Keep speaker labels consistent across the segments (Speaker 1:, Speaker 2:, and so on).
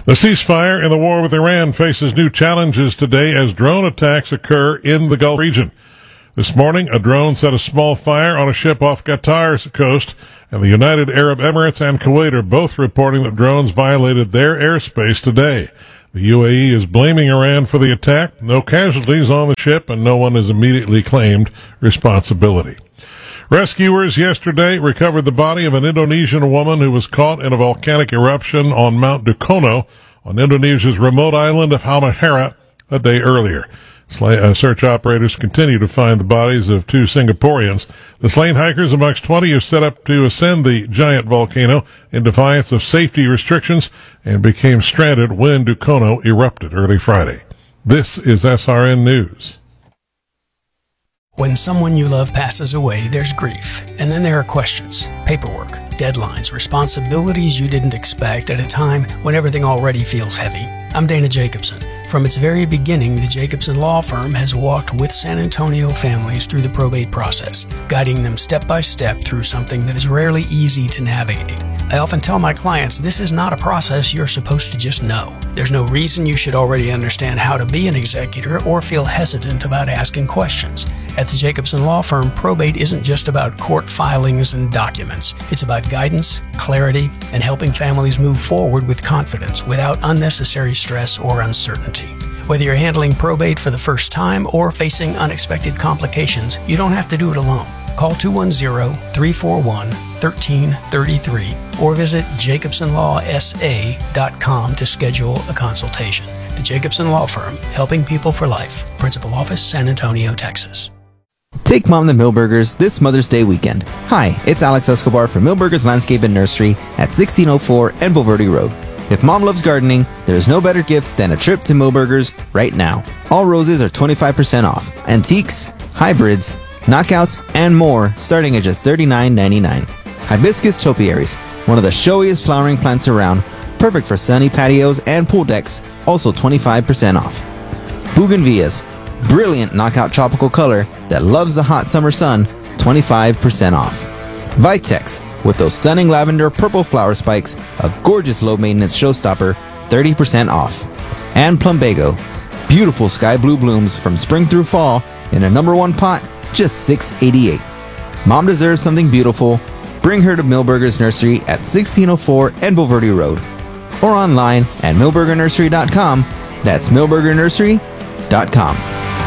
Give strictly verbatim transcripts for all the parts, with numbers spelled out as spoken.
Speaker 1: The ceasefire in the war with Iran faces new challenges today as drone attacks occur in the Gulf region. This morning, a drone set a small fire on a ship off Qatar's coast, and the United Arab Emirates and Kuwait are both reporting that drones violated their airspace today. The U A E is blaming Iran for the attack. No casualties on the ship, and no one has immediately claimed responsibility. Rescuers yesterday recovered the body of an Indonesian woman who was caught in a volcanic eruption on Mount Dukono on Indonesia's remote island of Halmahera a day earlier. Search operators continue to find the bodies of two Singaporeans. The slain hikers, amongst twenty, who set up to ascend the giant volcano in defiance of safety restrictions and became stranded when Dukono erupted early Friday. This is S R N News.
Speaker 2: When someone you love passes away, there's grief. And then there are questions, paperwork, deadlines, responsibilities you didn't expect at a time when everything already feels heavy. I'm Dana Jacobson. From its very beginning, the Jacobson Law Firm has walked with San Antonio families through the probate process, guiding them step by step through something that is rarely easy to navigate. I often tell my clients this is not a process you're supposed to just know. There's no reason you should already understand how to be an executor or feel hesitant about asking questions. At the Jacobson Law Firm, probate isn't just about court filings and documents. It's about guidance, clarity, and helping families move forward with confidence without unnecessary stress or uncertainty. Whether you're handling probate for the first time or facing unexpected complications, you don't have to do it alone. Call two one zero, three four one, one three three three or visit jacobson law s a dot com to schedule a consultation. The Jacobson Law Firm, helping people for life. Principal Office, San Antonio, Texas.
Speaker 3: Take Mom to Millburgers this Mother's Day weekend. Hi, it's Alex Escobar from Millburgers Landscape and Nursery at sixteen oh four and Bulverde Road. If Mom loves gardening, there's no better gift than a trip to Millburgers right now. All roses are twenty-five percent off. Antiques, hybrids, knockouts, and more starting at just thirty-nine ninety-nine. Hibiscus topiaries, one of the showiest flowering plants around, perfect for sunny patios and pool decks, also twenty-five percent off. Bougainvilleas, brilliant knockout tropical color that loves the hot summer sun, twenty-five percent off. Vitex, with those stunning lavender purple flower spikes, a gorgeous low maintenance showstopper, thirty percent off. And Plumbago, beautiful sky blue blooms from spring through fall in a number one pot, just six eighty-eight. Mom deserves something beautiful. Bring her to Millburgers Nursery at sixteen oh four and Bulverde Road, or online at millburger nursery dot com. That's millburger nursery dot com.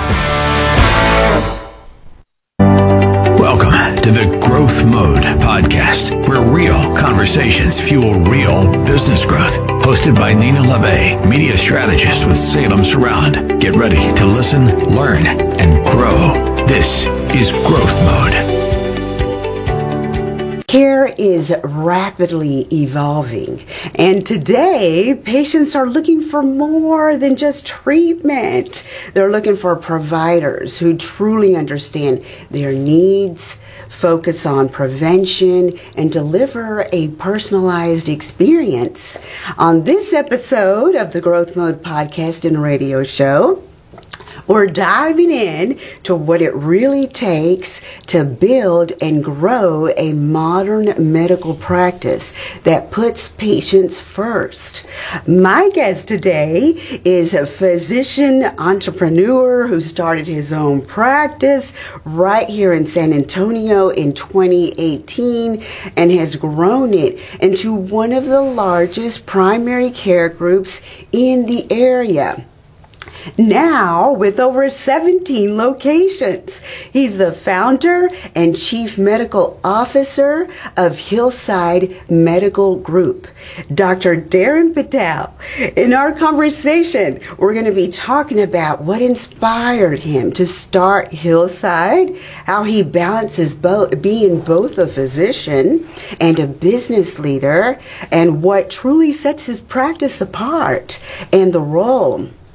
Speaker 4: Welcome to the Growth Mode Podcast, where real conversations fuel real business growth. Hosted by Nina LaBey, media strategist with Salem Surround. Get ready to listen, learn, and grow. This is Growth Mode.
Speaker 5: Care is rapidly evolving, and today patients are looking for more than just treatment. They're looking for providers who truly understand their needs, focus on prevention, and deliver a personalized experience. On this episode of the Growth Mode Podcast and Radio Show, we're diving in to what it really takes to build and grow a modern medical practice that puts patients first. My guest today is a physician entrepreneur who started his own practice right here in San Antonio in twenty eighteen and has grown it into one of the largest primary care groups in the area. Now, with over seventeen locations, he's the founder and chief medical officer of Hillside Medical Group. Doctor Darren Patel. In our conversation, we're going to be talking about what inspired him to start Hillside, how he balances both, being both a physician and a business leader, and what truly sets his practice apart, and the role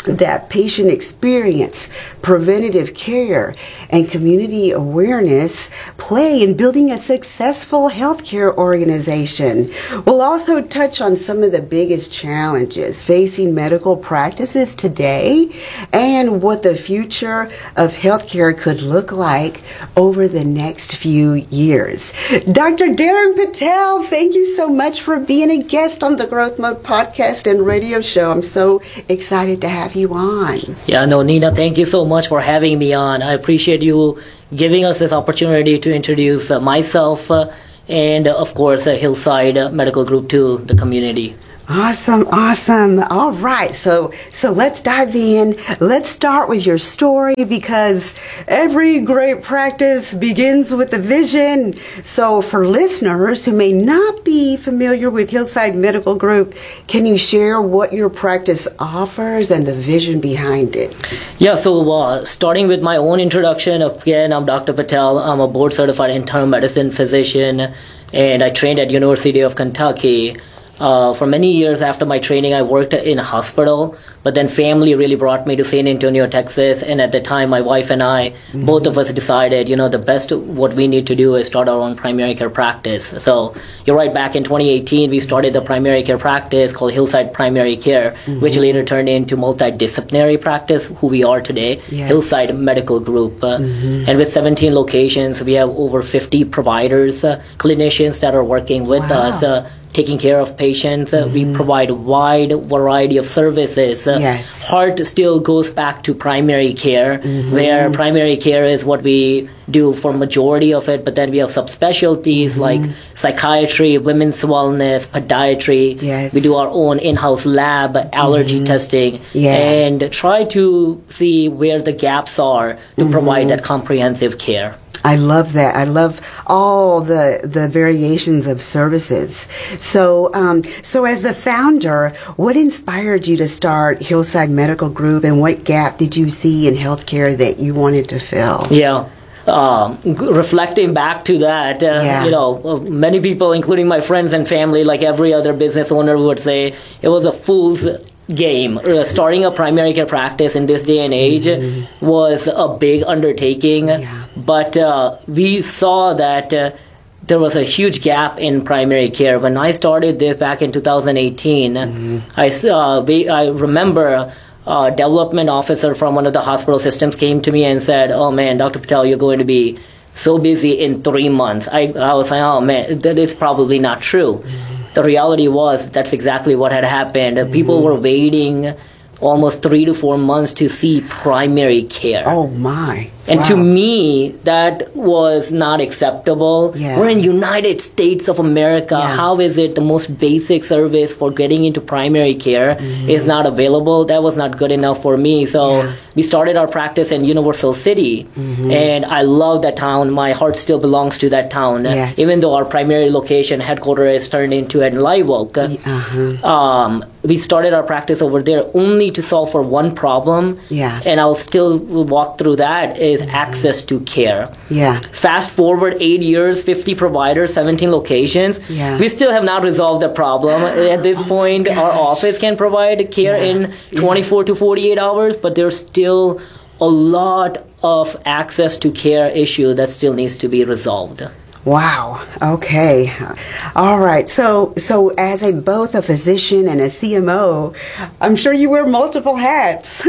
Speaker 5: that patient experience, preventative care, and community awareness play in building a successful healthcare organization. We'll also touch on some of the biggest challenges facing medical practices today and what the future of healthcare could look like over the next few years. Doctor Darren Patel, thank you so much for being a guest on the Growth Mode podcast and radio show. I'm so excited to have you on.
Speaker 6: Yeah, no, Nina, thank you so much for having me on. I appreciate you giving us this opportunity to introduce uh, myself uh, and, uh, of course, uh, Hillside uh, Medical Group to the community.
Speaker 5: Awesome, awesome. All right, so so let's dive in. Let's start with your story because every great practice begins with a vision. So for listeners who may not be familiar with Hillside Medical Group, can you share what your practice offers and the vision behind it?
Speaker 6: Yeah, so uh, starting with my own introduction, again, I'm Doctor Patel. I'm a board-certified internal medicine physician, and I trained at University of Kentucky. Uh, for many years after my training, I worked in a hospital, but then family really brought me to San Antonio, Texas. And at the time, my wife and I, mm-hmm. both of us decided, you know, the best what we need to do is start our own primary care practice. So you're right, back in twenty eighteen, we started the primary care practice called Hillside Primary Care, mm-hmm. which later turned into multidisciplinary practice, who we are today, yes. Hillside Medical Group. Uh, mm-hmm. And with seventeen locations, we have over fifty providers, uh, clinicians that are working with wow. us. Uh, taking care of patients. Uh, mm-hmm. We provide a wide variety of services. Uh,
Speaker 5: yes.
Speaker 6: Heart still goes back to primary care, mm-hmm. where primary care is what we do for majority of it, but then we have subspecialties mm-hmm. like psychiatry, women's wellness, podiatry.
Speaker 5: Yes.
Speaker 6: We do our own in-house lab, allergy mm-hmm. testing,
Speaker 5: yeah.
Speaker 6: and try to see where the gaps are to mm-hmm. provide that comprehensive care.
Speaker 5: I love that. I love all the the variations of services. So, um, so as the founder, what inspired you to start Hillside Medical Group, and what gap did you see in healthcare that you wanted to fill?
Speaker 6: Yeah. Um, reflecting back to that, uh,
Speaker 5: yeah.
Speaker 6: you know, many people, including my friends and family, like every other business owner would say, it was a fool's game. Uh, starting a primary care practice in this day and age mm-hmm. was a big undertaking,
Speaker 5: yeah.
Speaker 6: but uh, we saw that uh, there was a huge gap in primary care. When I started this back in two thousand eighteen, mm-hmm. I, uh, we, I remember a development officer from one of the hospital systems came to me and said, oh man, Doctor Patel, you're going to be so busy in three months. I, I was like, oh man, that is probably not true. Mm-hmm. The reality was that's exactly what had happened. Mm-hmm. People were waiting almost three to four months to see primary care.
Speaker 5: Oh my.
Speaker 6: And
Speaker 5: wow.
Speaker 6: to me, that was not acceptable.
Speaker 5: Yeah.
Speaker 6: We're in United States of America.
Speaker 5: Yeah.
Speaker 6: How is it the most basic service for getting into primary care mm-hmm. is not available? That was not good enough for me. So
Speaker 5: yeah.
Speaker 6: we started our practice in Universal City. Mm-hmm. And I love that town. My heart still belongs to that town.
Speaker 5: Yes.
Speaker 6: Even though our primary location, headquarters, is turned into at Live Oak.
Speaker 5: Uh-huh.
Speaker 6: Um, we started our practice over there only to solve for one problem.
Speaker 5: Yeah.
Speaker 6: And I'll still walk through that. Is mm-hmm. access to care.
Speaker 5: Yeah.
Speaker 6: Fast forward eight years, fifty providers, seventeen locations.
Speaker 5: Yeah.
Speaker 6: We still have not resolved the problem. At this
Speaker 5: oh
Speaker 6: point, our office can provide care
Speaker 5: yeah.
Speaker 6: in twenty-four yeah. to forty-eight hours, but there's still a lot of access to care issue that still needs to be resolved.
Speaker 5: Wow. Okay. All right. So, so as a both a physician and a C M O, I'm sure you wear multiple hats.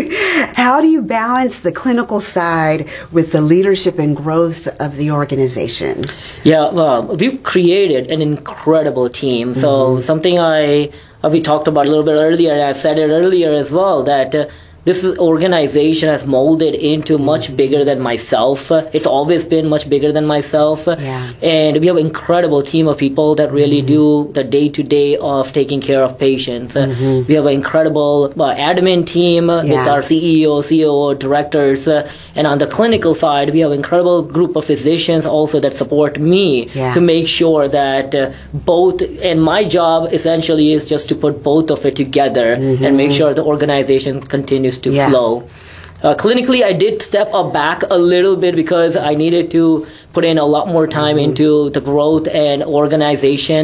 Speaker 5: How do you balance the clinical side with the leadership and growth of the organization?
Speaker 6: Yeah, well, we've created an incredible team. So mm-hmm. something I uh, we talked about a little bit earlier, and I've said it earlier as well, that uh, this organization has molded into much bigger than myself. It's always been much bigger than myself.
Speaker 5: Yeah.
Speaker 6: And we have an incredible team of people that really mm-hmm. do the day-to-day of taking care of patients. Mm-hmm. We have an incredible uh, admin team yeah. with our C E O, C O O, directors. Uh, and on the clinical side, we have an incredible group of physicians also that support me
Speaker 5: yeah.
Speaker 6: to make sure that uh, both, and my job essentially is just to put both of it together mm-hmm. and make sure the organization continues to
Speaker 5: yeah.
Speaker 6: flow. Uh, clinically, I did step up back a little bit because I needed to put in a lot more time mm-hmm. into the growth and organization.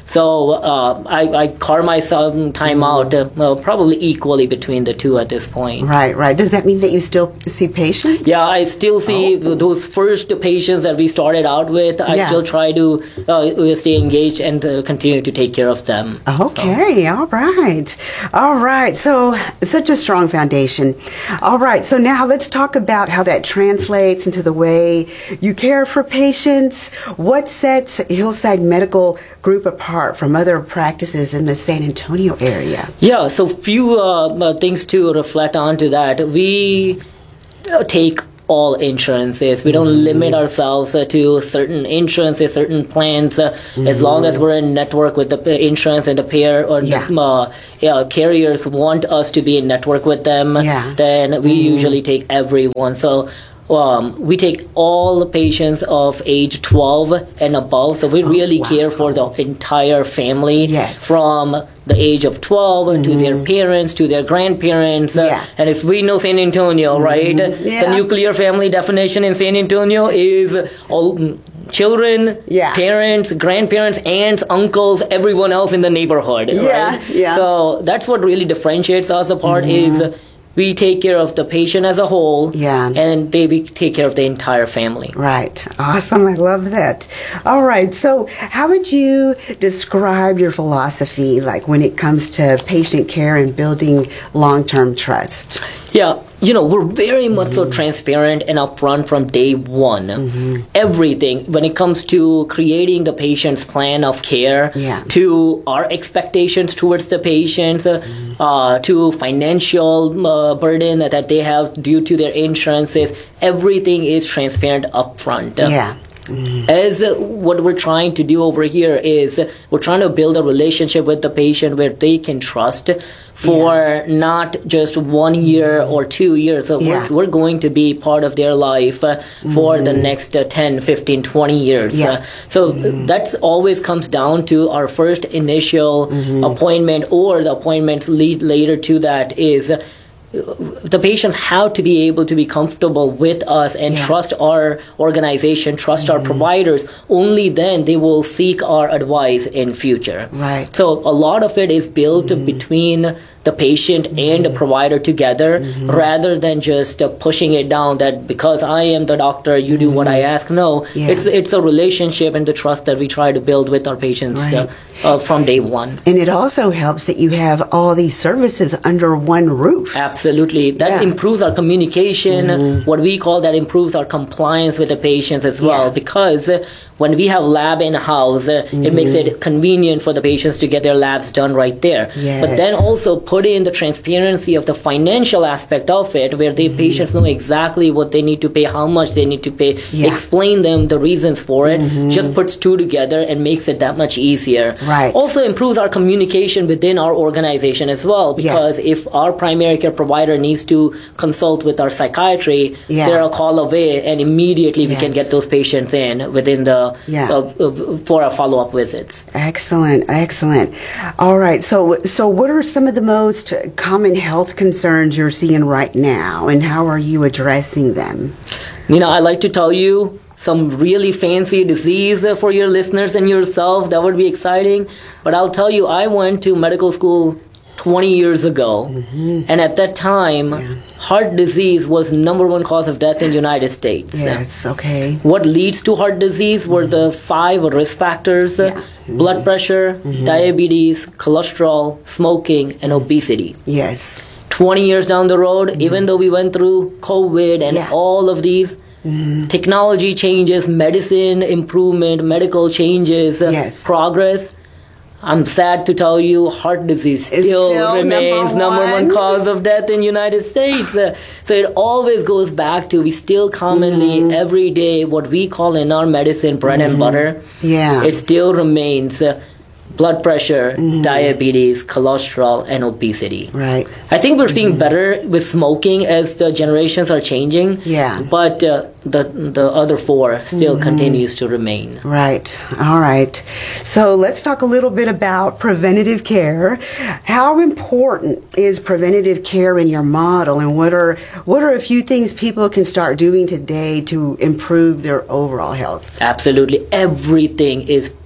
Speaker 6: So uh, I, I carve myself time mm. out uh, well, probably equally between the two at this point.
Speaker 5: Right, right. Does that mean that you still see patients?
Speaker 6: Yeah, I still see
Speaker 5: oh.
Speaker 6: those first patients that we started out with. I
Speaker 5: yeah.
Speaker 6: still try to uh, stay engaged and uh, continue to take care of them.
Speaker 5: Okay, so. all right. All right, so such a strong foundation. All right, so now let's talk about how that translates into the way you care for patients. What sets Hillside Medical Group apart from other practices in the San Antonio area?
Speaker 6: Yeah, so few uh, things to reflect on to that. We uh, take all insurances. We don't mm-hmm. limit ourselves uh, to certain insurances, certain plans. Uh, mm-hmm. As long as we're in network with the insurance and the payer or
Speaker 5: yeah.
Speaker 6: the uh, yeah, carriers want us to be in network with them,
Speaker 5: yeah.
Speaker 6: then we
Speaker 5: mm-hmm.
Speaker 6: usually take everyone. So Um, we take all patients of age twelve and above, so we
Speaker 5: oh,
Speaker 6: really
Speaker 5: wow.
Speaker 6: care for the entire family
Speaker 5: yes.
Speaker 6: from the age of twelve mm-hmm. to their parents, to their grandparents.
Speaker 5: Yeah.
Speaker 6: Uh, and if we know San Antonio, mm-hmm. right,
Speaker 5: yeah.
Speaker 6: the nuclear family definition in San Antonio is all children,
Speaker 5: yeah.
Speaker 6: parents, grandparents, aunts, uncles, everyone else in the neighborhood.
Speaker 5: Yeah.
Speaker 6: Right?
Speaker 5: Yeah.
Speaker 6: So that's what really differentiates us apart mm-hmm. is we take care of the patient as a whole,
Speaker 5: yeah.
Speaker 6: and they we take care of the entire family.
Speaker 5: Right. Awesome. I love that. All right. So how would you describe your philosophy, like when it comes to patient care and building long-term trust?
Speaker 6: Yeah. You know, we're very much mm-hmm. so transparent and upfront from day one. Mm-hmm. Everything, when it comes to creating the patient's plan of care,
Speaker 5: yeah.
Speaker 6: to our expectations towards the patients, mm-hmm. uh, to financial uh, burden that they have due to their insurances, everything is transparent upfront.
Speaker 5: Yeah. Mm-hmm.
Speaker 6: As uh, what we're trying to do over here is uh, we're trying to build a relationship with the patient where they can trust for yeah. not just one year or two years. So
Speaker 5: yeah.
Speaker 6: we're, we're going to be part of their life uh, for mm-hmm. the next uh, ten, fifteen, twenty years.
Speaker 5: Yeah.
Speaker 6: Uh, so mm-hmm. that's always comes down to our first initial mm-hmm. appointment, or the appointments lead later to that is uh, the patients have to be able to be comfortable with us and
Speaker 5: yeah.
Speaker 6: trust our organization, trust mm-hmm. our providers. Only then they will seek our advice in future.
Speaker 5: Right.
Speaker 6: So a lot of it is built mm-hmm. between the patient mm-hmm. and the provider together, mm-hmm. rather than just uh, pushing it down that because I am the doctor, you do mm-hmm. what I ask. No,
Speaker 5: yeah.
Speaker 6: it's it's a relationship and the trust that we try to build with our patients
Speaker 5: right.
Speaker 6: uh, uh, from day one.
Speaker 5: And it also helps that you have all these services under one roof.
Speaker 6: Absolutely. That
Speaker 5: yeah.
Speaker 6: improves our communication. Mm-hmm. What we call that improves our compliance with the patients as well,
Speaker 5: yeah.
Speaker 6: because uh, when we have lab in-house, uh, mm-hmm. it makes it convenient for the patients to get their labs done right there.
Speaker 5: Yes.
Speaker 6: But then also put in the transparency of the financial aspect of it, where the mm-hmm. patients know exactly what they need to pay, how much they need to pay,
Speaker 5: yeah.
Speaker 6: explain them the reasons for it,
Speaker 5: mm-hmm.
Speaker 6: just puts two together and makes it that much easier.
Speaker 5: Right.
Speaker 6: Also improves our communication within our organization as well, because yeah. if our primary care provider needs to consult with our psychiatry,
Speaker 5: yeah.
Speaker 6: they're a call away, and immediately
Speaker 5: yes.
Speaker 6: we can get those patients in within the
Speaker 5: yeah.
Speaker 6: uh, uh, for our follow-up visits.
Speaker 5: Excellent, excellent. All right, so so what are some of the most common health concerns you're seeing right now, and how are you addressing them?
Speaker 6: You know, I like to tell you some really fancy disease for your listeners and yourself. That would be exciting. But I'll tell you, I went to medical school twenty years ago, mm-hmm. and at that time, yeah. heart disease was number one cause of death in the United States.
Speaker 5: Yes, okay.
Speaker 6: What leads to heart disease were mm-hmm. the five risk factors: yeah. mm-hmm. blood pressure, mm-hmm. diabetes, cholesterol, smoking, and obesity.
Speaker 5: Yes.
Speaker 6: twenty years down the road, mm-hmm. even though we went through COVID and
Speaker 5: yeah.
Speaker 6: all of these, mm-hmm. technology changes, medicine improvement, medical changes,
Speaker 5: yes.
Speaker 6: progress, I'm sad to tell you, heart disease still,
Speaker 5: still
Speaker 6: remains
Speaker 5: number
Speaker 6: number one.
Speaker 5: one
Speaker 6: cause of death in the United States. Uh, so it always goes back to, we still commonly, mm-hmm. every day, what we call in our medicine bread mm-hmm. and butter.
Speaker 5: Yeah.
Speaker 6: It still remains uh, blood pressure, mm-hmm. diabetes, cholesterol, and obesity.
Speaker 5: Right.
Speaker 6: I think we're seeing mm-hmm. better with smoking as the generations are changing.
Speaker 5: Yeah.
Speaker 6: But uh, the the other four still mm-hmm. continues to remain.
Speaker 5: Right. All right. So let's talk a little bit about preventative care. How important is preventative care in your model, and what are what are a few things people can start doing today to improve their overall health?
Speaker 6: Absolutely. Everything is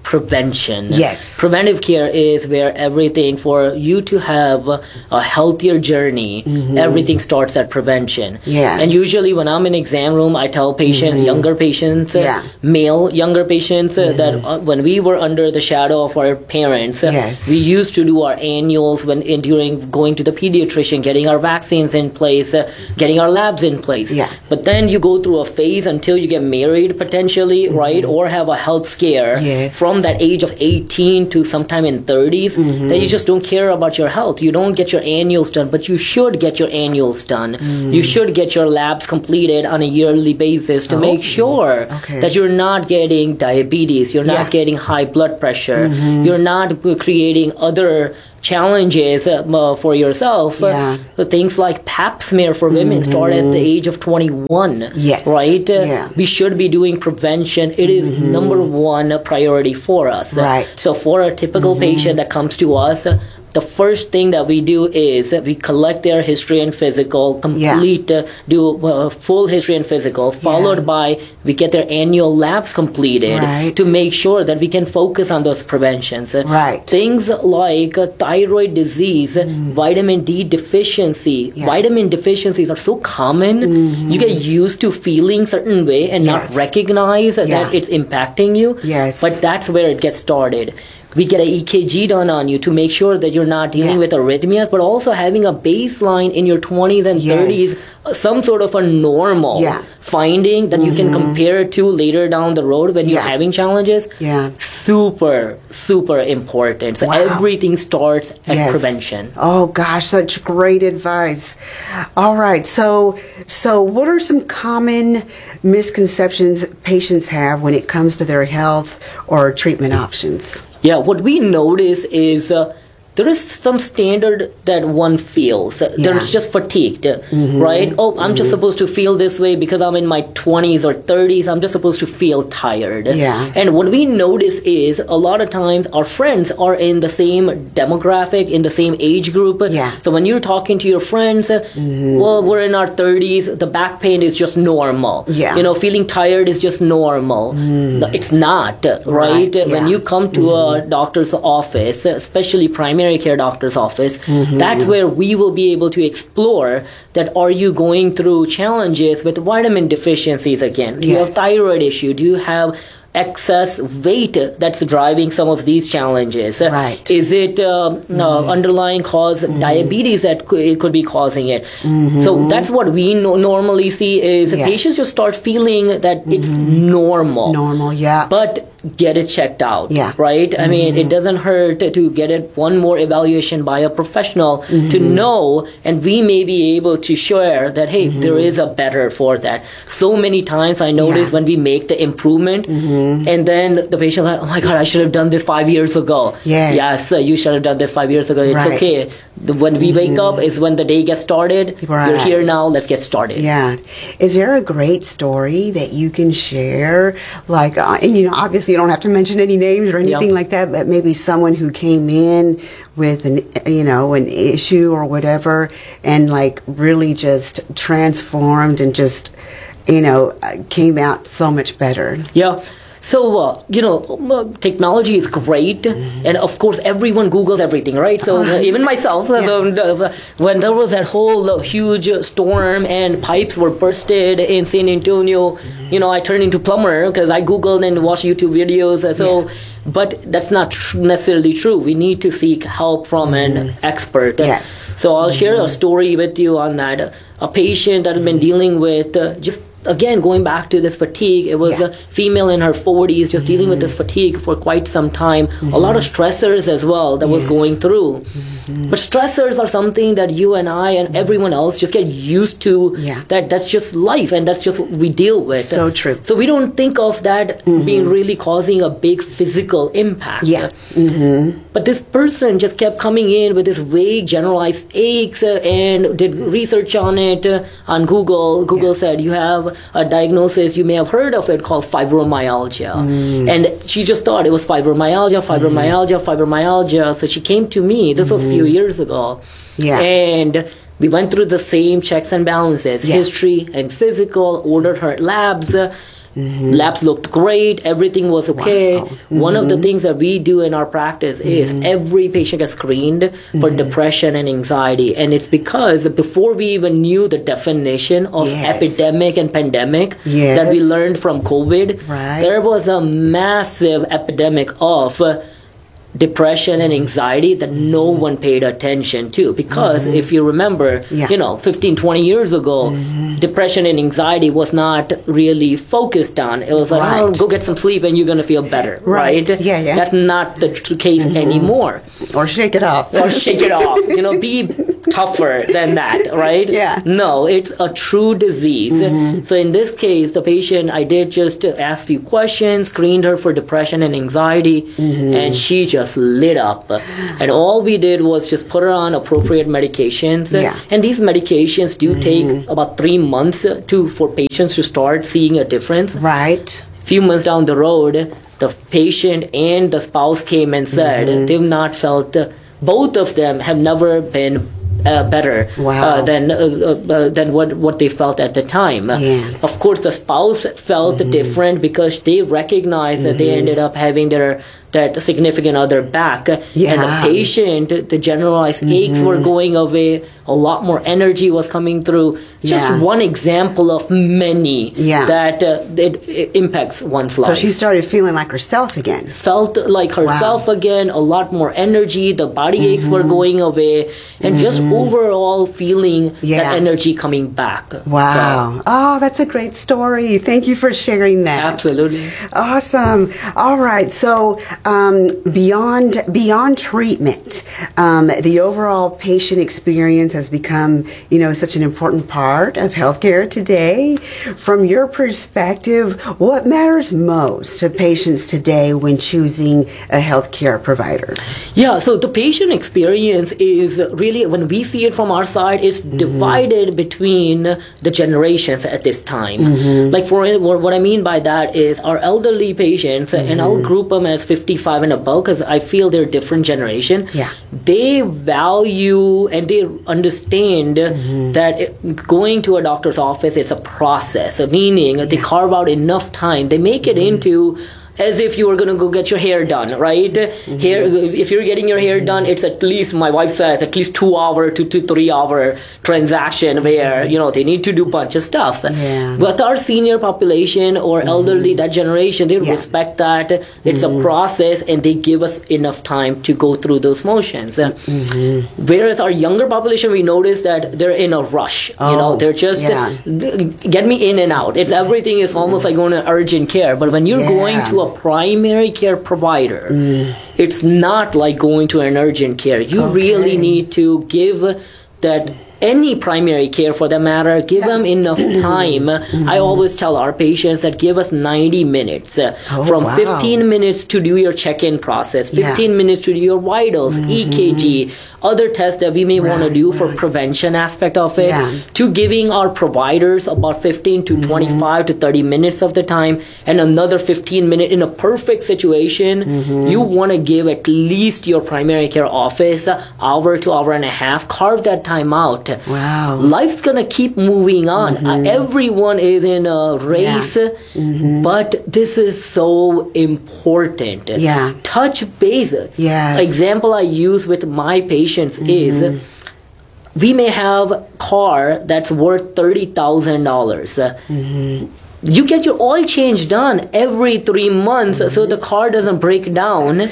Speaker 6: prevention.
Speaker 5: Yes.
Speaker 6: Preventive care is where everything for you to have a healthier journey, mm-hmm. everything starts at prevention.
Speaker 5: Yeah.
Speaker 6: And usually when I'm in exam room, I tell patients, mm-hmm. younger patients,
Speaker 5: yeah.
Speaker 6: uh, male younger patients, mm-hmm. uh, that uh, when we were under the shadow of our parents, uh,
Speaker 5: yes.
Speaker 6: we used to do our annuals when in, during going to the pediatrician, getting our vaccines in place, uh, getting our labs in place.
Speaker 5: Yeah.
Speaker 6: But then you go through a phase until you get married potentially, mm-hmm. right? Or have a health scare
Speaker 5: yes.
Speaker 6: from that age of eighteen to sometime in thirties, mm-hmm. that you just don't care about your health. You don't get your annuals done, but you should get your annuals done. Mm. You should get your labs completed on a yearly basis to oh. make sure
Speaker 5: okay.
Speaker 6: that you're not getting diabetes, you're not
Speaker 5: yeah.
Speaker 6: getting high blood pressure,
Speaker 5: mm-hmm.
Speaker 6: you're not creating other challenges uh, for yourself.
Speaker 5: Yeah.
Speaker 6: Uh, things like pap smear for women mm-hmm. start at the age of twenty-one.
Speaker 5: Yes.
Speaker 6: Right? Uh,
Speaker 5: yeah.
Speaker 6: We should be doing prevention. It is mm-hmm. number one priority for us.
Speaker 5: Right.
Speaker 6: So for a typical mm-hmm. patient that comes to us, the first thing that we do is we collect their history and physical, complete, yeah. uh, do uh, full history and physical, followed yeah. by we get their annual labs completed
Speaker 5: right.
Speaker 6: to make sure that we can focus on those preventions.
Speaker 5: Right.
Speaker 6: Things like uh, thyroid disease, mm. vitamin D deficiency. Yeah. Vitamin deficiencies are so common. Mm-hmm. You get used to feeling certain way and yes. not recognize yeah. that it's impacting you.
Speaker 5: Yes.
Speaker 6: But that's where it gets started. We get an E K G done on you to make sure that you're not dealing yeah. with arrhythmias, but also having a baseline in your twenties and
Speaker 5: yes.
Speaker 6: thirties, some sort of a normal
Speaker 5: yeah.
Speaker 6: finding that mm-hmm. you can compare to later down the road when
Speaker 5: yeah.
Speaker 6: you're having challenges.
Speaker 5: Yeah.
Speaker 6: Super, super important. So
Speaker 5: wow.
Speaker 6: everything starts at
Speaker 5: yes.
Speaker 6: prevention.
Speaker 5: Oh gosh, such great advice. All right, so so what are some common misconceptions patients have when it comes to their health or treatment options?
Speaker 6: Yeah, what we notice is uh, there is some standard that one feels. Yeah. There's just fatigued, mm-hmm. right? Oh, I'm mm-hmm. just supposed to feel this way because I'm in my twenties or thirties. I'm just supposed to feel tired.
Speaker 5: Yeah.
Speaker 6: And what we notice is a lot of times our friends are in the same demographic, in the same age group.
Speaker 5: Yeah.
Speaker 6: So when you're talking to your friends, mm-hmm. well, we're in our thirties. The back pain is just normal.
Speaker 5: Yeah.
Speaker 6: You know, feeling tired is just normal. Mm. No, it's not, right? right.
Speaker 5: Yeah.
Speaker 6: When you come to mm-hmm. a doctor's office, especially primary care doctor's office, mm-hmm. that's where we will be able to explore that are you going through challenges with vitamin deficiencies again? Do
Speaker 5: yes.
Speaker 6: you have thyroid issue? Do you have excess weight that's driving some of these challenges?
Speaker 5: Right.
Speaker 6: Is it uh, mm-hmm. uh, underlying cause mm-hmm. diabetes that could, it could be causing it? Mm-hmm. So that's what we no- normally see is yes. patients just start feeling that mm-hmm. it's normal.
Speaker 5: Normal, yeah.
Speaker 6: But get it checked out,
Speaker 5: yeah.
Speaker 6: right? I
Speaker 5: mm-hmm.
Speaker 6: mean, it doesn't hurt to get it one more evaluation by a professional mm-hmm. to know, and we may be able to share that, hey, mm-hmm. there is a better for that. So many times I notice
Speaker 5: yeah.
Speaker 6: when we make the improvement, mm-hmm. and then the patient's like, oh my God, I should have done this five years ago.
Speaker 5: Yes,
Speaker 6: yes uh, you should have done this five years ago. It's
Speaker 5: right.
Speaker 6: okay. The, when we mm-hmm. wake up is when the day gets started.
Speaker 5: Right.
Speaker 6: You're here now, let's get started.
Speaker 5: Yeah. Is there a great story that you can share? Like, uh, and you know, obviously you don't have to mention any names or anything
Speaker 6: yep.
Speaker 5: like that, but maybe someone who came in with an, you know, an issue or whatever, and like really just transformed and just, you know, came out so much better.
Speaker 6: Yeah. So, uh, you know, technology is great, mm-hmm. and of course, everyone Googles everything, right? So, uh, even myself, yeah. so, uh, when there was that whole uh, huge storm and pipes were bursted in San Antonio, mm-hmm. you know, I turned into plumber because I Googled and watched YouTube videos. So, yeah. But that's not tr- necessarily true. We need to seek help from mm-hmm. an expert.
Speaker 5: Yes.
Speaker 6: So, I'll mm-hmm. share a story with you on that. A patient that I've been dealing with uh, just again, going back to this fatigue, it was yeah. a female in her forties just mm-hmm. dealing with this fatigue for quite some time. Mm-hmm. A lot of stressors as well that yes. was going through. Mm-hmm. But stressors are something that you and I and everyone else just get used to.
Speaker 5: Yeah. That
Speaker 6: that's just life, and that's just what we deal with.
Speaker 5: So true.
Speaker 6: So we don't think of that mm-hmm. being really causing a big physical impact.
Speaker 5: Yeah. Mm-hmm.
Speaker 6: But this person just kept coming in with this vague generalized aches uh, and did research on it uh, on Google. Google yeah. said you have a diagnosis, you may have heard of it, called fibromyalgia. Mm. And she just thought it was fibromyalgia, fibromyalgia, mm. fibromyalgia. So she came to me, this mm. was a few years ago.
Speaker 5: Yeah.
Speaker 6: And we went through the same checks and balances,
Speaker 5: yeah.
Speaker 6: history and physical, ordered her labs. Mm-hmm. Labs looked great. Everything was okay. Wow. Mm-hmm. One of the things that we do in our practice mm-hmm. is every patient gets screened mm-hmm. for depression and anxiety. And it's because before we even knew the definition of yes. epidemic and pandemic yes. that we learned from COVID, right. there was a massive epidemic of uh, depression and anxiety that no one paid attention to, because mm-hmm. if you remember yeah. you know fifteen, twenty years ago mm-hmm. depression and anxiety was not really focused on. It was like, right. oh, go get some sleep and you're going to feel better, right?
Speaker 5: right? Yeah, yeah.
Speaker 6: That's not the tr- case mm-hmm. anymore.
Speaker 5: Or shake it off.
Speaker 6: Or shake it off. You know, be tougher than that, right?
Speaker 5: Yeah.
Speaker 6: No, it's a true disease. Mm-hmm. So in this case, the patient, I did just ask a few questions, screened her for depression and anxiety, mm-hmm. and she just lit up. And all we did was just put her on appropriate medications.
Speaker 5: Yeah.
Speaker 6: And these medications do mm-hmm. take about three months to for patients to start seeing a difference.
Speaker 5: Right.
Speaker 6: A few months down the road, the patient and the spouse came and said mm-hmm. they've not felt, uh, both of them have never been Uh, better
Speaker 5: wow.
Speaker 6: uh, than uh, uh, than what, what they felt at the time.
Speaker 5: Yeah.
Speaker 6: Of course, the spouse felt mm-hmm. different because they recognized mm-hmm. that they ended up having their that significant other back,
Speaker 5: yeah.
Speaker 6: and the patient, the generalized mm-hmm. aches were going away. A lot more energy was coming through. Just
Speaker 5: yeah.
Speaker 6: one example of many
Speaker 5: yeah.
Speaker 6: that uh, it, it impacts one's life.
Speaker 5: So she started feeling like herself again.
Speaker 6: Felt like herself wow. again, a lot more energy, the body mm-hmm. aches were going away, and mm-hmm. just overall feeling
Speaker 5: yeah.
Speaker 6: that energy coming back.
Speaker 5: Wow. So, oh, that's a great story. Thank you for sharing that.
Speaker 6: Absolutely.
Speaker 5: Awesome. All right. So um, beyond, beyond treatment, um, the overall patient experience has become, you know, such an important part of healthcare today. From your perspective, what matters most to patients today when choosing a healthcare provider?
Speaker 6: Yeah, so the patient experience is really, when we see it from our side, it's mm-hmm. divided between the generations at this time. Mm-hmm. Like, for what I mean by that is our elderly patients, mm-hmm. and I'll group them as fifty-five and above because I feel they're different generation.
Speaker 5: Yeah.
Speaker 6: They value and they understand mm-hmm. that it, going to a doctor's office is a process, meaning yeah. they carve out enough time. They make it mm-hmm. into as if you were going to go get your hair done, right? Mm-hmm. Hair, if you're getting your hair done, it's at least, my wife says, at least two hour to two, three hour transaction where, you know, they need to do a bunch of stuff.
Speaker 5: Yeah.
Speaker 6: But our senior population or mm-hmm. elderly, that generation, they yeah. respect that. It's mm-hmm. a process and they give us enough time to go through those motions. Mm-hmm. Whereas our younger population, we notice that they're in a rush. Oh, you know, they're just,
Speaker 5: yeah.
Speaker 6: get me in and out. It's everything is almost like going to urgent care. But when you're yeah. going to a primary care provider, mm. it's not like going to an urgent care. You okay. really need to give that, any primary care for that matter, give yeah. them enough time. Mm-hmm. I always tell our patients that give us ninety minutes. Uh,
Speaker 5: oh,
Speaker 6: from
Speaker 5: wow.
Speaker 6: fifteen minutes to do your check-in process, fifteen yeah. minutes to do your vitals, mm-hmm. E K G, other tests that we may right, want to do right. for prevention aspect of it,
Speaker 5: yeah.
Speaker 6: to giving our providers about fifteen to mm-hmm. twenty-five to thirty minutes of the time, and another fifteen minutes in a perfect situation. Mm-hmm. You want to give at least your primary care office an hour to hour and a half. Carve that time out.
Speaker 5: Wow.
Speaker 6: Life's going to keep moving on. Mm-hmm. Uh, everyone is in a race,
Speaker 5: yeah. mm-hmm.
Speaker 6: but this is so important.
Speaker 5: Yeah.
Speaker 6: Touch base.
Speaker 5: Yes.
Speaker 6: Example I use with my patients mm-hmm. is, we may have a car that's worth thirty thousand dollars. Mm-hmm. You get your oil change done every three months mm-hmm. so the car doesn't break down.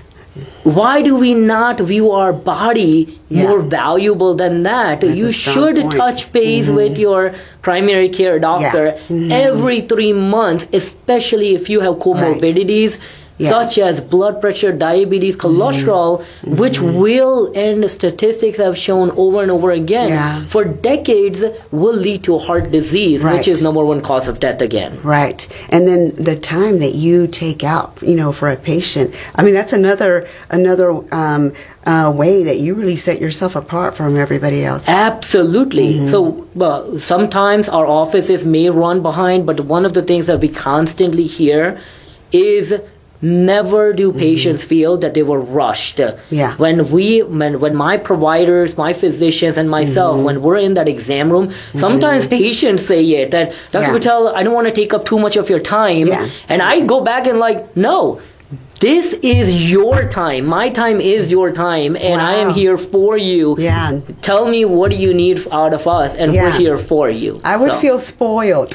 Speaker 6: Why do we not view our body yeah. more valuable than that?
Speaker 5: That's
Speaker 6: you should
Speaker 5: point.
Speaker 6: touch base mm-hmm. with your primary care doctor yeah. mm-hmm. every three months, especially if you have comorbidities. Right. Yeah. Such as blood pressure, diabetes, cholesterol, mm-hmm. which will, and statistics have shown over and over again,
Speaker 5: yeah.
Speaker 6: for decades will lead to heart disease,
Speaker 5: right.
Speaker 6: which is number one cause of death again.
Speaker 5: Right. And then the time that you take out, you know, for a patient, I mean, that's another another um, uh, way that you really set yourself apart from everybody else.
Speaker 6: Absolutely. Mm-hmm. So uh, sometimes our offices may run behind, but one of the things that we constantly hear is never do patients mm-hmm. feel that they were rushed.
Speaker 5: Yeah.
Speaker 6: When we, when, when my providers, my physicians, and myself, mm-hmm. when we're in that exam room, mm-hmm. sometimes patients say it that, Doctor Yeah. Patel, I don't want to take up too much of your time.
Speaker 5: Yeah.
Speaker 6: And I go back and like, no. This is your time. My time is your time, and wow. I am here for you.
Speaker 5: Yeah. Tell
Speaker 6: me what do you need out of us, and yeah. we're here for you.
Speaker 5: I would so. feel spoiled.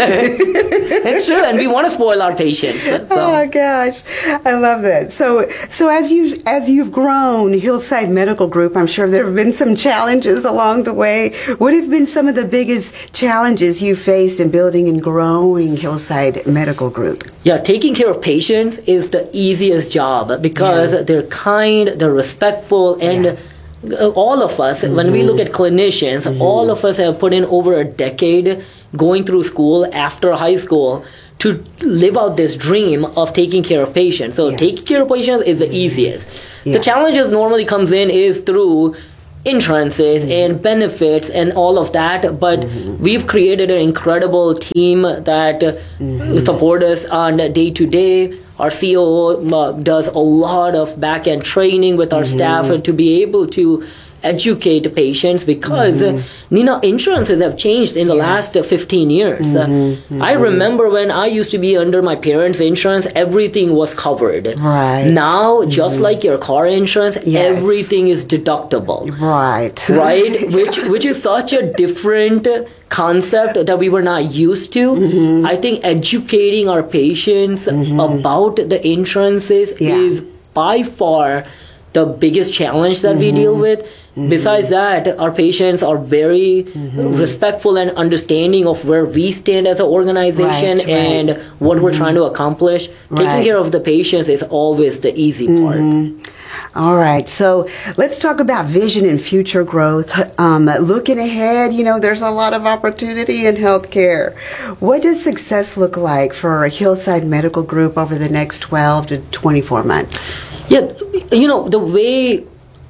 Speaker 6: It's true, and we want to spoil our patients. So.
Speaker 5: Oh gosh, I love that. So, so as you as you've grown, Hillside Medical Group, I'm sure there have been some challenges along the way. What have been some of the biggest challenges you faced in building and growing Hillside Medical Group?
Speaker 6: Yeah, taking care of patients is the easiest job because yeah. they're kind, they're respectful, and yeah. all of us, mm-hmm. when we look at clinicians, mm-hmm. all of us have put in over a decade going through school after high school to live out this dream of taking care of patients. So yeah. taking care of patients is the mm-hmm. easiest. Yeah. The challenges normally comes in is through insurances mm-hmm. and benefits and all of that, but mm-hmm. we've created an incredible team that mm-hmm. support us on day to day. Our C O O does a lot of back-end training with our mm-hmm. staff to be able to educate patients because, mm-hmm. uh, Nina, insurances have changed in the yeah. last uh, fifteen years. Mm-hmm. Uh, mm-hmm. I remember when I used to be under my parents' insurance, everything was covered.
Speaker 5: Right.
Speaker 6: Now, mm-hmm. just like your car insurance, yes. everything is deductible.
Speaker 5: Right.
Speaker 6: Right? which which is such a different concept that we were not used to. Mm-hmm. I think educating our patients mm-hmm. about the insurances yeah. is by far the biggest challenge that mm-hmm. we deal with. Mm-hmm. Besides that, our patients are very mm-hmm. respectful and understanding of where we stand as an organization right, and right. what mm-hmm. we're trying to accomplish. Right. Taking care of the patients is always the easy part.
Speaker 5: Mm-hmm. All right, so let's talk about vision and future growth. Um, looking ahead, you know, there's a lot of opportunity in healthcare. What does success look like for Hillside Medical Group over the next twelve to twenty-four months?
Speaker 6: Yeah, you know, the way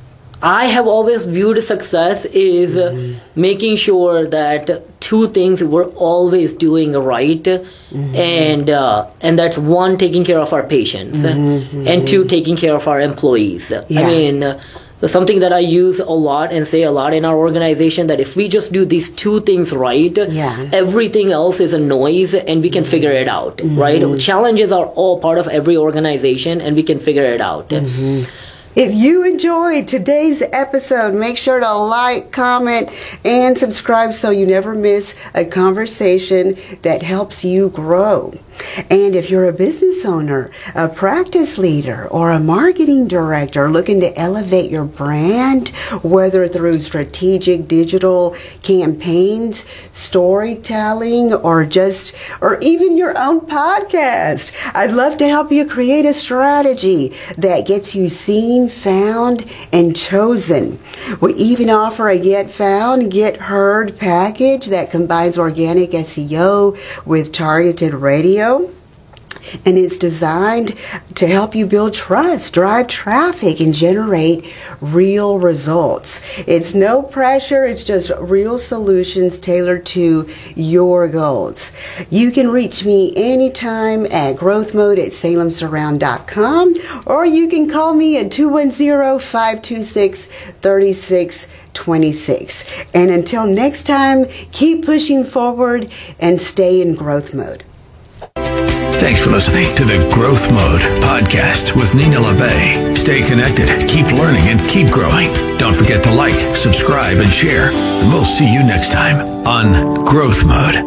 Speaker 6: I have always viewed success is mm-hmm. uh, making sure that two things we're always doing right, mm-hmm. and uh, and that's one, taking care of our patients, mm-hmm. and two, taking care of our employees. Yeah. I mean, uh, something that I use a lot and say a lot in our organization, that if we just do these two things right,
Speaker 5: yeah.
Speaker 6: everything else is a noise and we can mm-hmm. figure it out, mm-hmm. right? Challenges are all part of every organization and we can figure it out.
Speaker 5: Mm-hmm. If you enjoyed today's episode, make sure to like, comment, and subscribe so you never miss a conversation that helps you grow. And if you're a business owner, a practice leader, or a marketing director looking to elevate your brand, whether through strategic digital campaigns, storytelling, or just, or even your own podcast, I'd love to help you create a strategy that gets you seen, found, and chosen. We even offer a Get Found, Get Heard package that combines organic S E O with targeted radio. And it's designed to help you build trust, drive traffic, and generate real results. It's no pressure. It's just real solutions tailored to your goals. You can reach me anytime at growth mode at salem surround dot com, or you can call me at two one zero, five two six, three six two six. And until next time, keep pushing forward and stay in growth mode.
Speaker 4: Thanks for listening to the Growth Mode podcast with Nina LeBay. Stay connected, keep learning, and keep growing. Don't forget to like, subscribe, and share. And we'll see you next time on Growth Mode.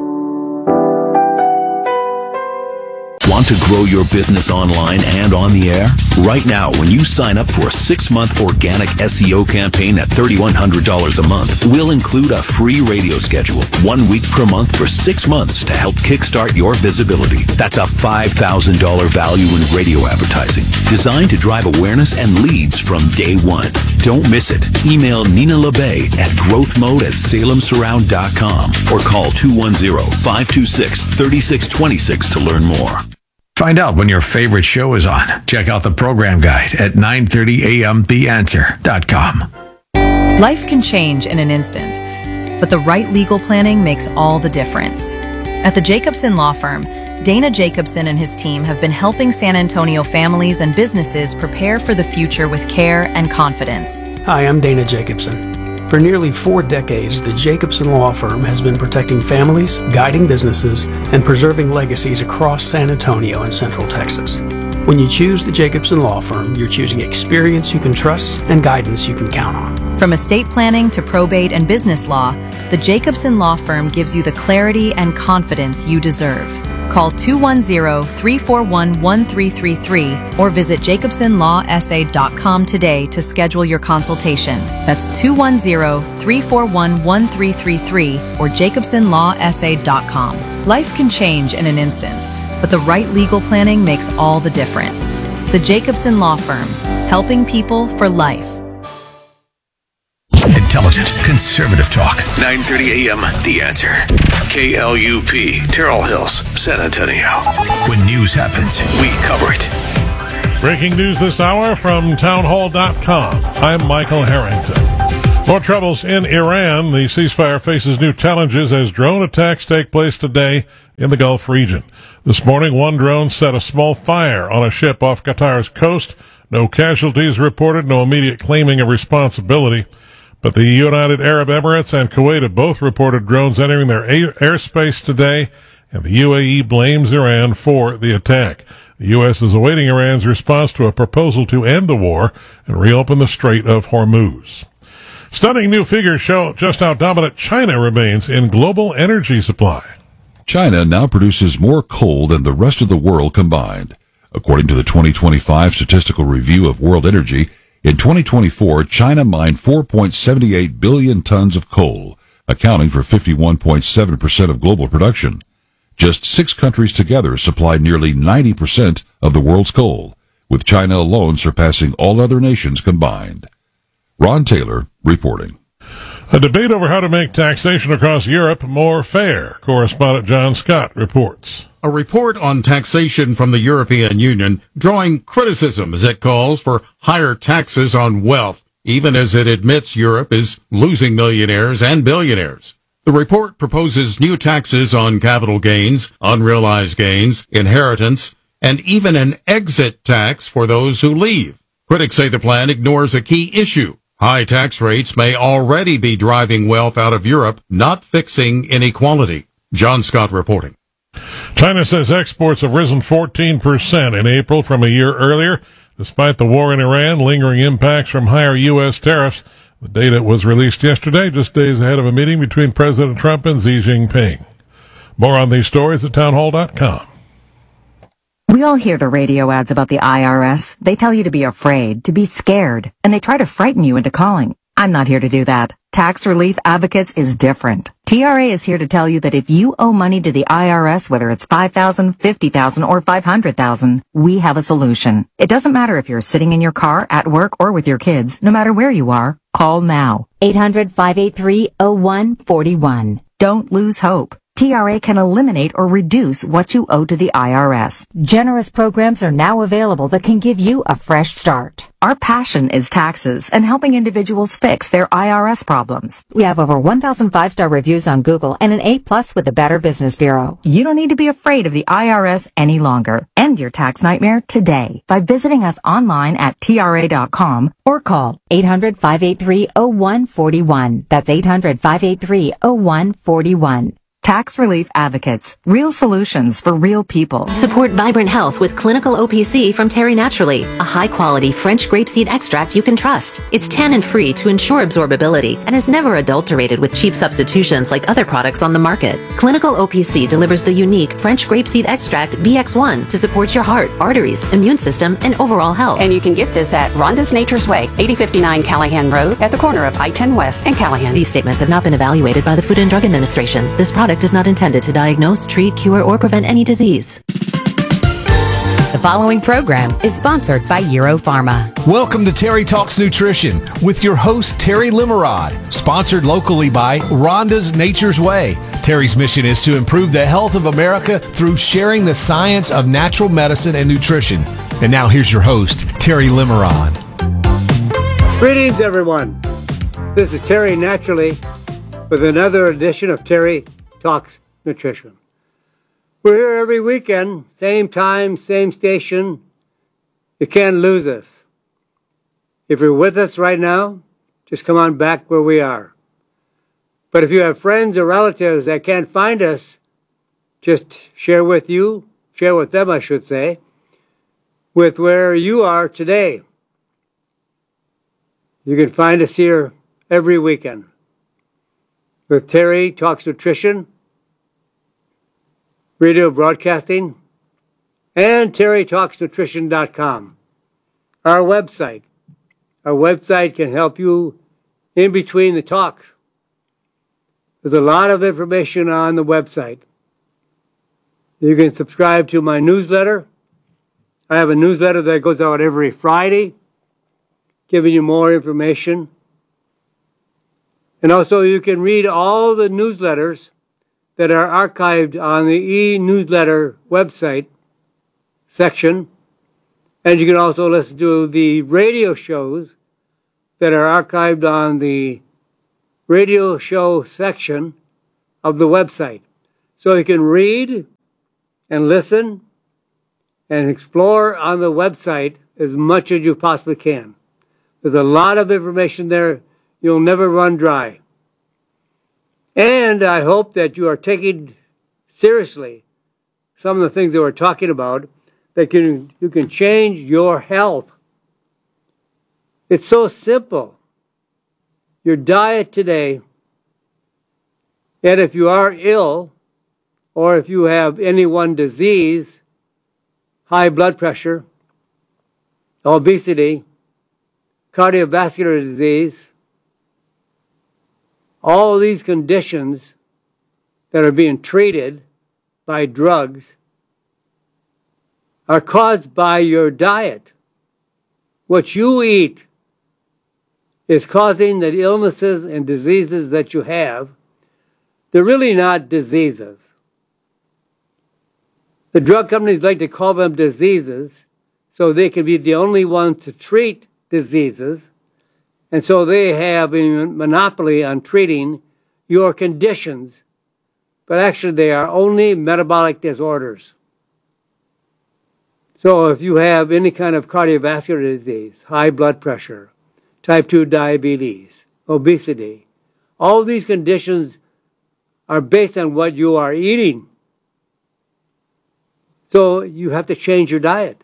Speaker 7: Want to grow your business online and on the air? Right now, when you sign up for a six-month organic S E O campaign at three thousand one hundred dollars a month, we'll include a free radio schedule, one week per month for six months to help kickstart your visibility. That's a five thousand dollars value in radio advertising, designed to drive awareness and leads from day one. Don't miss it. Email Nina LeBay at growthmode at salem surround dot com or call two one zero, five two six, three six two six to learn more.
Speaker 4: Find out when your favorite show is on. Check out the program guide at nine thirty a m the answer dot com.
Speaker 8: Life can change in an instant, but the right legal planning makes all the difference. At the Jacobson Law Firm, Dana Jacobson and his team have been helping San Antonio families and businesses prepare for the future with care and confidence.
Speaker 2: Hi, I'm Dana Jacobson. For nearly four decades, the Jacobson Law Firm has been protecting families, guiding businesses, and preserving legacies across San Antonio and Central Texas. When you choose the Jacobson Law Firm, you're choosing experience you can trust and guidance you can count on.
Speaker 8: From estate planning to probate and business law, the Jacobson Law Firm gives you the clarity and confidence you deserve. Call two one zero, three four one, one three three three or visit jacobson law s a dot com today to schedule your consultation. That's two one zero, three four one, one three three three or jacobson law s a dot com. Life can change in an instant, but the right legal planning makes all the difference. The Jacobson Law Firm, helping people for life.
Speaker 4: Intelligent, conservative talk. nine thirty a.m. The Answer. K L U P, Terrell Hills, San Antonio. When news happens, we cover it.
Speaker 1: Breaking news this hour from townhall dot com. I'm Michael Harrington. More troubles in Iran. The ceasefire faces new challenges as drone attacks take place today in the Gulf region. This morning, one drone set a small fire on a ship off Qatar's coast. No casualties reported, no immediate claiming of responsibility. But the United Arab Emirates and Kuwait have both reported drones entering their air- airspace today, and the U A E blames Iran for the attack. The U S is awaiting Iran's response to a proposal to end the war and reopen the Strait of Hormuz. Stunning new figures show just how dominant China remains in global energy supply.
Speaker 9: China now produces more coal than the rest of the world combined. According to the twenty twenty-five Statistical Review of World Energy, in twenty twenty-four, China mined four point seven eight billion tons of coal, accounting for fifty-one point seven percent of global production. Just six countries together supply nearly ninety percent of the world's coal, with China alone surpassing all other nations combined. Ron Taylor reporting.
Speaker 1: A debate over how to make taxation across Europe more fair. Correspondent John Scott reports.
Speaker 10: A report on taxation from the European Union drawing criticism as it calls for higher taxes on wealth, even as it admits Europe is losing millionaires and billionaires. The report proposes new taxes on capital gains, unrealized gains, inheritance, and even an exit tax for those who leave. Critics say the plan ignores a key issue. High tax rates may already be driving wealth out of Europe, not fixing inequality. John Scott reporting.
Speaker 1: China says exports have risen fourteen percent in April from a year earlier, despite the war in Iran, lingering impacts from higher U S tariffs. The data was released yesterday, just days ahead of a meeting between President Trump and Xi Jinping. More on these stories at townhall dot com.
Speaker 11: We all hear the radio ads about the I R S. They tell you to be afraid, to be scared, and they try to frighten you into calling. I'm not here to do that. Tax Relief Advocates is different. T R A is here to tell you that if you owe money to the I R S, whether it's five thousand dollars, fifty thousand dollars, or five hundred thousand dollars, we have a solution. It doesn't matter if you're sitting in your car, at work, or with your kids. No matter where you are, call now. eight hundred, five eight three, oh one four one. Don't lose hope. T R A can eliminate or reduce what you owe to the I R S. Generous programs are now available that can give you a fresh start. Our passion is taxes and helping individuals fix their I R S problems. We have over one thousand five-star reviews on Google and an A plus with the Better Business Bureau. You don't need to be afraid of the I R S any longer. End your tax nightmare today by visiting us online at T R A dot com or call eight hundred, five eight three, oh one four one. That's eight hundred, five eight three, oh one four one. Tax Relief Advocates. Real solutions for real people.
Speaker 12: Support vibrant health with Clinical O P C from Terry Naturally, a high-quality French grapeseed extract you can trust. It's tannin-free to ensure absorbability and is never adulterated with cheap substitutions like other products on the market. Clinical O P C delivers the unique French grapeseed extract B X one to support your heart, arteries, immune system, and overall health.
Speaker 13: And you can get this at Rhonda's Nature's Way, eighty fifty-nine Callahan Road, at the corner of I ten West and Callahan.
Speaker 12: These statements have not been evaluated by the Food and Drug Administration. This product is not intended to diagnose, treat, cure, or prevent any disease.
Speaker 14: The following program is sponsored by Europharma.
Speaker 15: Welcome to Terry Talks Nutrition with your host, Terry Limerod, sponsored locally by Rhonda's Nature's Way. Terry's mission is to improve the health of America through sharing the science of natural medicine and nutrition. And now here's your host, Terry Limerod.
Speaker 16: Greetings, everyone. This is Terry Naturally with another edition of Terry Talks Nutrition. We're here every weekend, same time, same station. You can't lose us. If you're with us right now, just come on back where we are. But if you have friends or relatives that can't find us, just share with you, share with them, I should say, with where you are today. You can find us here every weekend with Terry Talks Nutrition, radio broadcasting, and terry talks nutrition dot com. Our website. Our website can help you in between the talks. There's a lot of information on the website. You can subscribe to my newsletter. I have a newsletter that goes out every Friday, giving you more information. And also you can read all the newsletters that are archived on the e-newsletter website section. And you can also listen to the radio shows that are archived on the radio show section of the website. So you can read and listen and explore on the website as much as you possibly can. There's a lot of information there. You'll never run dry. And I hope that you are taking seriously some of the things that we're talking about, that can, you can change your health. It's so simple. Your diet today, and if you are ill, or if you have any one disease, high blood pressure, obesity, cardiovascular disease, all these conditions that are being treated by drugs are caused by your diet. What you eat is causing the illnesses and diseases that you have. They're really not diseases. The drug companies like to call them diseases so they can be the only ones to treat diseases. And so they have a monopoly on treating your conditions. But actually they are only metabolic disorders. So if you have any kind of cardiovascular disease, high blood pressure, type two diabetes, obesity, all these conditions are based on what you are eating. So you have to change your diet.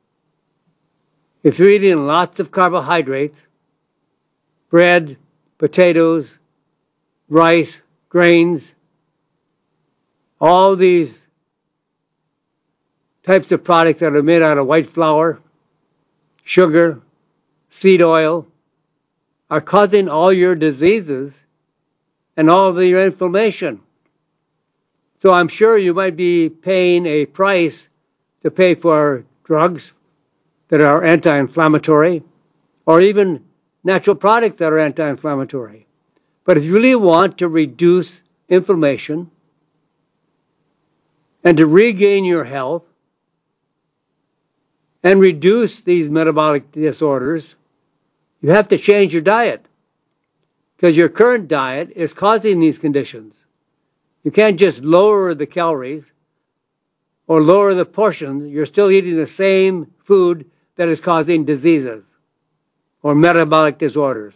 Speaker 16: If you're eating lots of carbohydrates, bread, potatoes, rice, grains, all these types of products that are made out of white flour, sugar, seed oil, are causing all your diseases and all of your inflammation. So I'm sure you might be paying a price to pay for drugs that are anti-inflammatory, or even natural products that are anti-inflammatory. But if you really want to reduce inflammation and to regain your health and reduce these metabolic disorders, you have to change your diet, because your current diet is causing these conditions. You can't just lower the calories or lower the portions. You're still eating the same food that is causing diseases or metabolic disorders.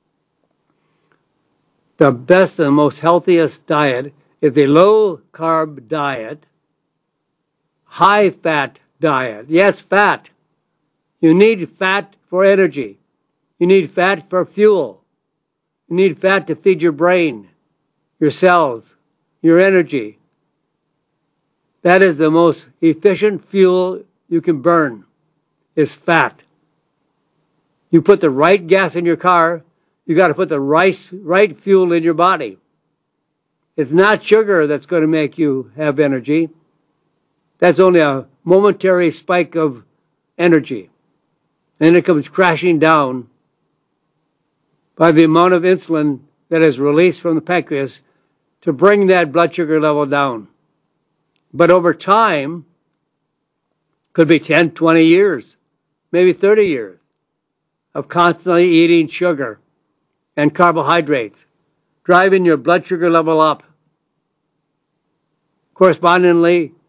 Speaker 16: The best and most healthiest diet is a low-carb diet, high-fat diet. Yes, fat. You need fat for energy. You need fat for fuel. You need fat to feed your brain, your cells, your energy. That is the most efficient fuel you can burn, is fat. You put the right gas in your car, you got to put the right, right fuel in your body. It's not sugar that's going to make you have energy. That's only a momentary spike of energy. And it comes crashing down by the amount of insulin that is released from the pancreas to bring that blood sugar level down. But over time, could be ten, twenty years, maybe thirty years of constantly eating sugar and carbohydrates, driving your blood sugar level up. Correspondingly,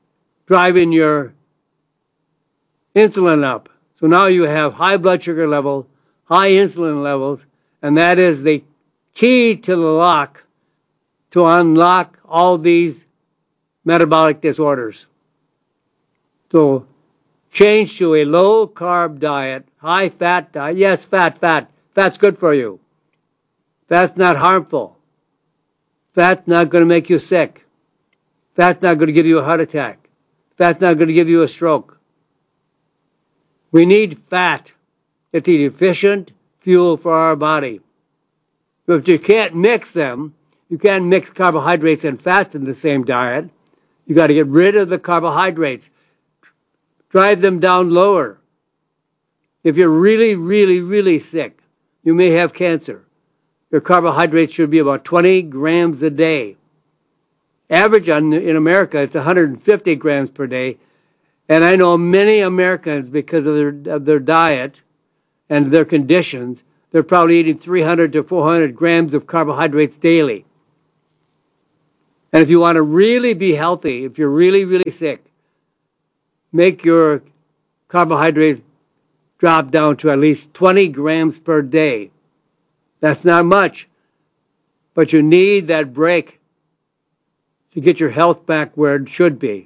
Speaker 16: driving your insulin up. So now you have high blood sugar level, high insulin levels, and that is the key to the lock to unlock all these metabolic disorders. So change to a low carb diet, high fat diet. Yes, fat, fat. Fat's good for you. Fat's not harmful. Fat's not going to make you sick. Fat's not going to give you a heart attack. Fat's not going to give you a stroke. We need fat. It's the efficient fuel for our body. But you can't mix them. You can't mix carbohydrates and fats in the same diet. You got to get rid of the carbohydrates. Drive them down lower. If you're really, really, really sick, you may have cancer. Your carbohydrates should be about twenty grams a day. Average on, in America, it's one hundred fifty grams per day. And I know many Americans, because of their, of their diet and their conditions, they're probably eating three hundred to four hundred grams of carbohydrates daily. And if you want to really be healthy, if you're really, really sick, make your carbohydrates drop down to at least twenty grams per day. That's not much, but you need that break to get your health back where it should be.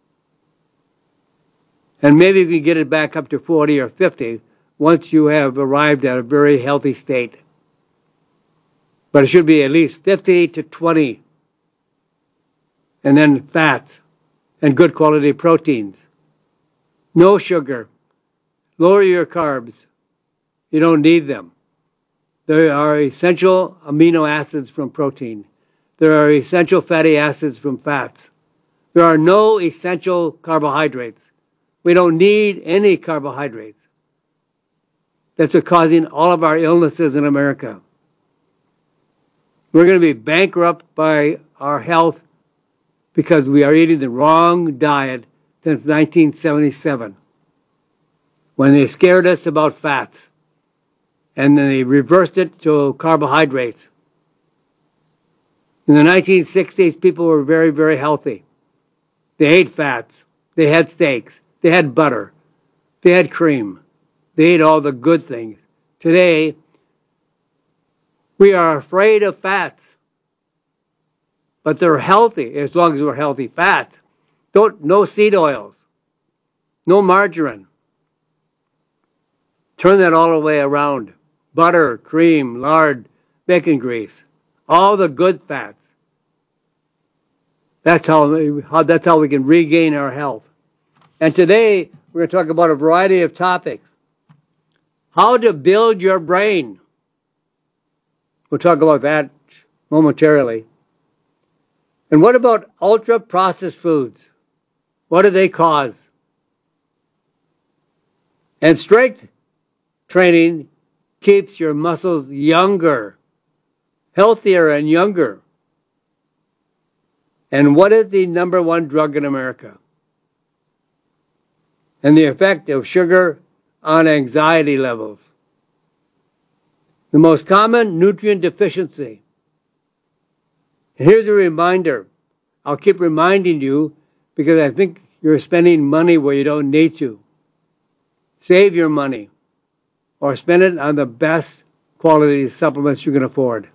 Speaker 16: And maybe you can get it back up to forty or fifty once you have arrived at a very healthy state. But it should be at least fifty to twenty. And then fats and good quality proteins. No sugar. Lower your carbs. You don't need them. There are essential amino acids from protein. There are essential fatty acids from fats. There are no essential carbohydrates. We don't need any carbohydrates. That's causing all of our illnesses in America. We're going to be bankrupt by our health because we are eating the wrong diet since nineteen seventy-seven, when they scared us about fats, and then they reversed it to carbohydrates. In the nineteen sixties, people were very, very healthy. They ate fats. They had steaks. They had butter. They had cream. They ate all the good things. Today, we are afraid of fats. But they're healthy as long as we're healthy fats. Don't, no seed oils. No margarine. Turn that all the way around. Butter, cream, lard, bacon grease. All the good fats. That's how, how, that's how we can regain our health. And today, we're going to talk about a variety of topics. How to build your brain. We'll talk about that momentarily. And what about ultra-processed foods? What do they cause? And strength training keeps your muscles younger, healthier and younger. And what is the number one drug in America? And the effect of sugar on anxiety levels. The most common nutrient deficiency. And here's a reminder. I'll keep reminding you because I think you're spending money where you don't need to. Save your money or spend it on the best quality supplements you can afford.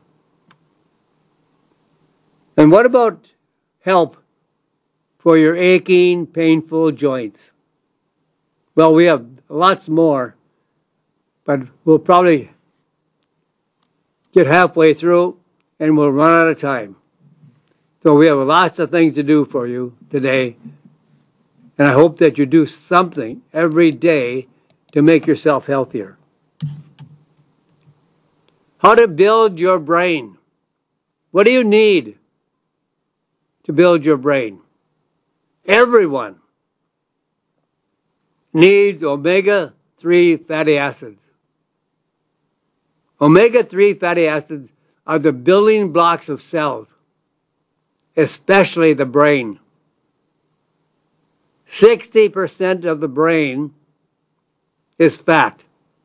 Speaker 16: And what about help for your aching, painful joints? Well, we have lots more, but we'll probably get halfway through and we'll run out of time. So we have lots of things to do for you today, and I hope that you do something every day to make yourself healthier. How to build your brain. What do you need to build your brain? Everyone needs omega three fatty acids. Omega three fatty acids are the building blocks of cells, especially the brain. sixty percent of the brain is fat.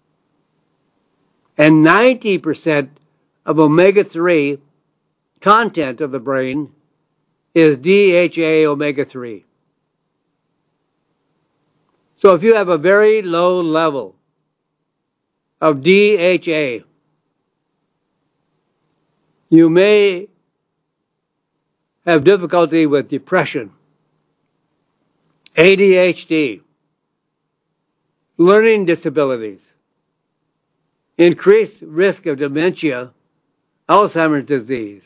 Speaker 16: And ninety percent of omega three content of the brain is D H A omega three. So if you have a very low level of D H A, you may have difficulty with depression, A D H D, learning disabilities, increased risk of dementia, Alzheimer's disease.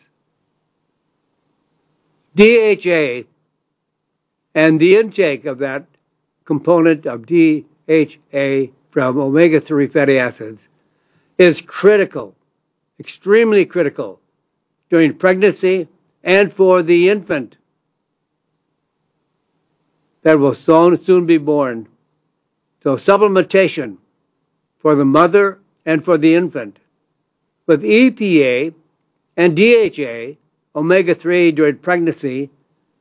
Speaker 16: D H A and the intake of that component of D H A from omega three fatty acids is critical, extremely critical during pregnancy and for the infant that will soon, soon be born. So supplementation for the mother and for the infant with E P A and D H A, omega three during pregnancy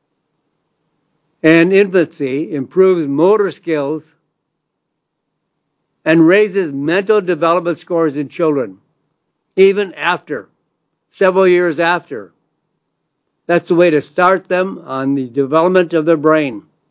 Speaker 16: and infancy, improves motor skills and raises mental development scores in children, even after, several years after. That's the way to start them on the development of their brain.